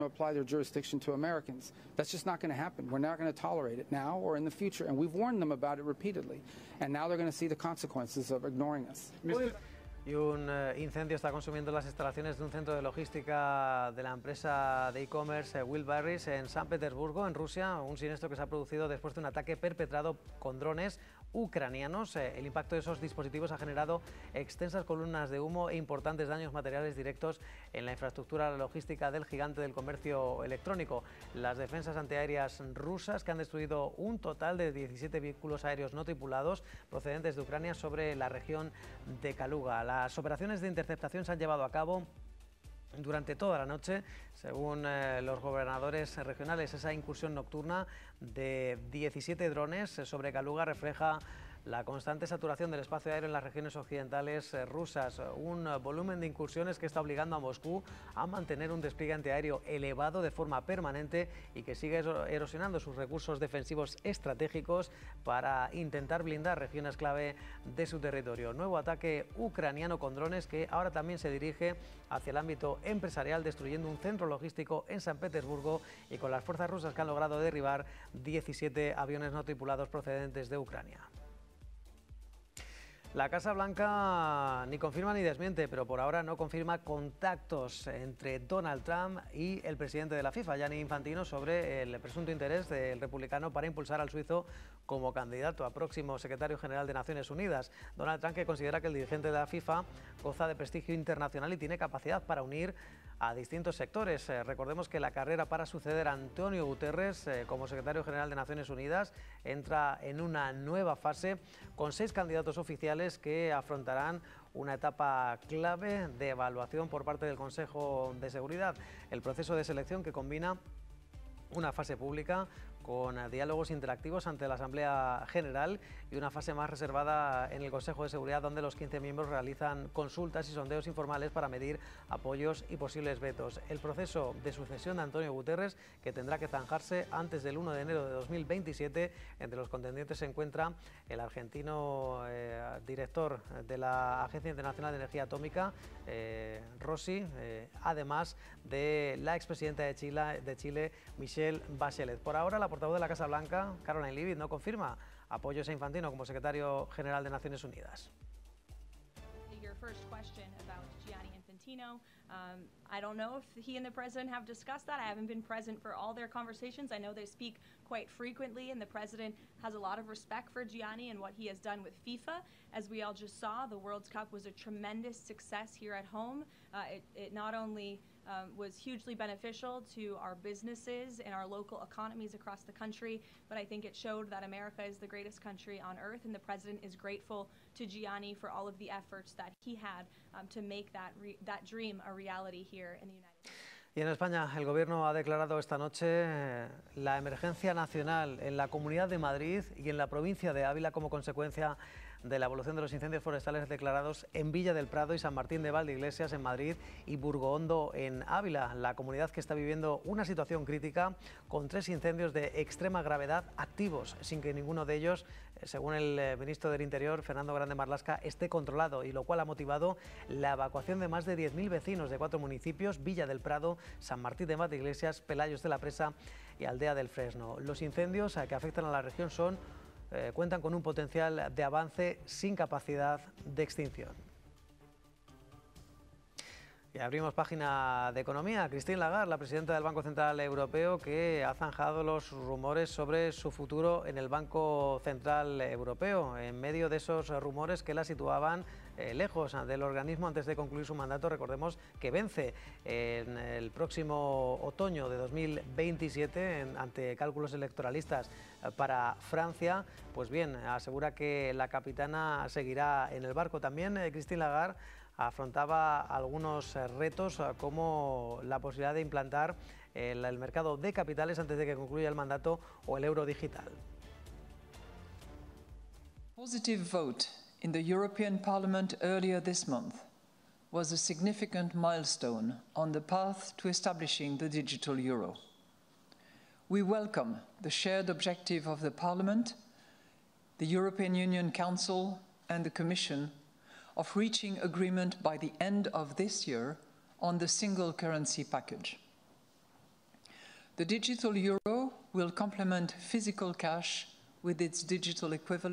apply their jurisdiction to Americans. That's just not going to happen. We're not going to tolerate it now or in the future, and we've warned them about it repeatedly, and now they're going to see the consequences of ignoring us. Y un incendio está consumiendo las instalaciones de un centro de logística de la empresa de e-commerce Wheelbarrows en San Petersburgo, en Rusia, un siniestro que se ha producido después de un ataque perpetrado con drones ucranianos. El impacto de esos dispositivos ha generado extensas columnas de humo e importantes daños materiales directos en la infraestructura logística del gigante del comercio electrónico. Las defensas antiaéreas rusas, que han destruido un total de 17 vehículos aéreos no tripulados procedentes de Ucrania sobre la región de Kaluga. Las operaciones de interceptación se han llevado a cabo durante toda la noche. Según los gobernadores regionales, esa incursión nocturna de 17 drones sobre Kaluga refleja la constante saturación del espacio aéreo en las regiones occidentales rusas, un volumen de incursiones que está obligando a Moscú a mantener un despliegue antiaéreo elevado de forma permanente y que sigue erosionando sus recursos defensivos estratégicos para intentar blindar regiones clave de su territorio. Nuevo ataque ucraniano con drones que ahora también se dirige hacia el ámbito empresarial, destruyendo un centro logístico en San Petersburgo y con las fuerzas rusas que han logrado derribar 17 aviones no tripulados procedentes de Ucrania. La Casa Blanca ni confirma ni desmiente, pero por ahora no confirma contactos entre Donald Trump y el presidente de la FIFA, Gianni Infantino, sobre el presunto interés del republicano para impulsar al suizo como candidato a próximo secretario general de Naciones Unidas. Donald Trump, que considera que el dirigente de la FIFA goza de prestigio internacional y tiene capacidad para unir a distintos sectores. Recordemos que la carrera para suceder a Antonio Guterres como secretario general de Naciones Unidas entra en una nueva fase con 6 candidatos oficiales que afrontarán una etapa clave de evaluación por parte del Consejo de Seguridad. El proceso de selección, que combina una fase pública con diálogos interactivos ante la Asamblea General y una fase más reservada en el Consejo de Seguridad, donde los 15 miembros realizan consultas y sondeos informales para medir apoyos y posibles vetos. El proceso de sucesión de Antonio Guterres, que tendrá que zanjarse antes del 1 de enero de 2027, entre los contendientes se encuentra el argentino director de la Agencia Internacional de Energía Atómica, Rossi, además de la expresidenta de Chile, Michelle Bachelet. Por ahora, la portavoz de la Casa Blanca, Caroline Leavitt, no confirma apoyos a Infantino como secretario general de Naciones Unidas. Your first question about Gianni Infantino, I don't know if he and the president have discussed that. I haven't been present for all their conversations. I know they speak quite frequently, and the president has a lot of respect for Gianni and what he has done with FIFA. As we all just saw, the World Cup was a tremendous success here at home. It not only was hugely beneficial to our businesses and our local economies across the country, but I think it showed that America is the greatest country on earth, and the president is grateful to Gianni for all of the efforts that he had to make that dream a reality here in the United States. Y en España, el Gobierno ha declarado esta noche la emergencia nacional en la Comunidad de Madrid y en la provincia de Ávila como consecuencia de la evolución de los incendios forestales declarados en Villa del Prado y San Martín de Valdeiglesias en Madrid y Burgohondo en Ávila, la comunidad que está viviendo una situación crítica con 3 incendios de extrema gravedad activos, sin que ninguno de ellos, según el ministro del Interior, Fernando Grande Marlaska, esté controlado, y lo cual ha motivado la evacuación de más de 10.000 vecinos de 4 municipios: Villa del Prado, San Martín de Valdeiglesias, Pelayos de la Presa y Aldea del Fresno. Los incendios que afectan a la región cuentan con un potencial de avance sin capacidad de extinción. Y abrimos página de economía. Christine Lagarde, la presidenta del Banco Central Europeo, que ha zanjado los rumores sobre su futuro en el Banco Central Europeo, en medio de esos rumores que la situaban lejos del organismo antes de concluir su mandato. Recordemos que vence en el próximo otoño de 2027 ante cálculos electoralistas para Francia. Pues bien, asegura que la capitana seguirá en el barco. También Christine Lagarde afrontaba algunos retos como la posibilidad de implantar el mercado de capitales antes de que concluya el mandato o el euro digital. Positive vote in the European Parliament earlier this month was a significant milestone on the path to establishing the digital euro. We welcome the shared objective of the Parliament, the European Union Council and the Commission of reaching agreement by the end of this year on the single currency package. The digital euro will complement physical cash with its digital equivalent